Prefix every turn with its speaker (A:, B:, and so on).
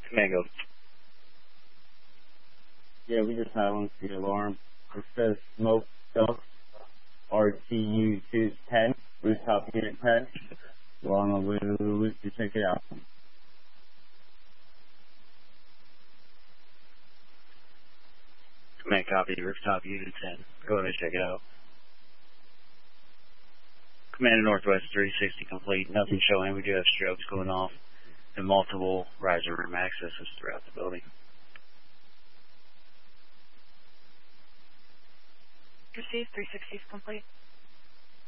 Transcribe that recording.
A: Command go.
B: Yeah, we just silenced the alarm. It says smoke ducts RTU 10, rooftop unit 10. We're on the way to the roof to check it out.
A: Command copy, rooftop unit 10. Go ahead and check it out. Command Northwest 360 complete. Nothing showing. We do have strobes going off and multiple riser room accesses throughout the building.
C: Received 360 is complete.